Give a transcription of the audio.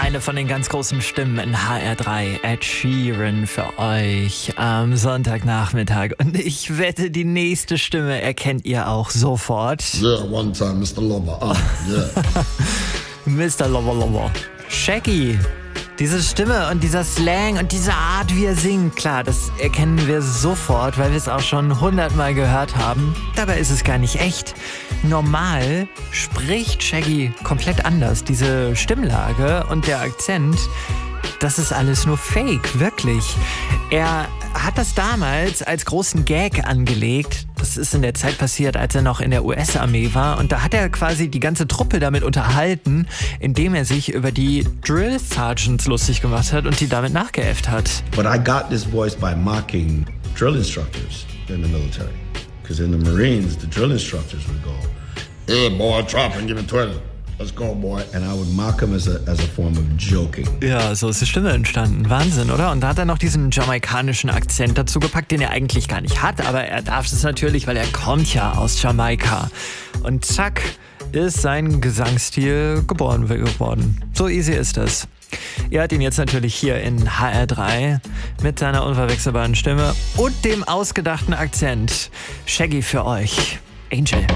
Eine von den ganz großen Stimmen in HR3, Ed Sheeran für euch am Sonntagnachmittag. Und ich wette, die nächste Stimme erkennt ihr auch sofort. Yeah, one time, Mr. Lover. Yeah. Mr. Lover Lover. Shaggy. Diese Stimme und dieser Slang und diese Art, wie er singt, klar, das erkennen wir sofort, weil wir es auch schon 100-mal gehört haben. Dabei ist es gar nicht echt. Normal spricht Shaggy komplett anders. Diese Stimmlage und der Akzent, das ist alles nur Fake, wirklich. Er hat das damals als großen Gag angelegt. Das ist in der Zeit passiert, als er noch in der US-Armee war. Und da hat er quasi die ganze Truppe damit unterhalten, indem er sich über die Drill Sergeants lustig gemacht hat und die damit nachgeäfft hat. But I got this voice by mocking drill instructors in the military. Because in the Marines, the drill instructors would go, Hey, boy, drop and give it 20. Let's go, boy. and I would mock them as a form of joking. Ja, so ist die Stimme entstanden. Wahnsinn, oder? Und da hat er noch diesen jamaikanischen Akzent dazu gepackt, den er eigentlich gar nicht hat. Aber er darf es natürlich, weil er kommt ja aus Jamaika. Und zack, ist sein Gesangsstil geboren geworden. So easy ist das. Ihr hört ihn jetzt natürlich hier in HR3 mit seiner unverwechselbaren Stimme und dem ausgedachten Akzent. Shaggy für euch. Angel.